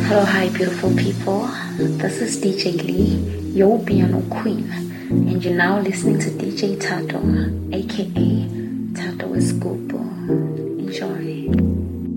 Hello, hi, beautiful people. This is DJ Lee, your piano queen, and you're now listening to DJ Tato, aka Tato Escopo.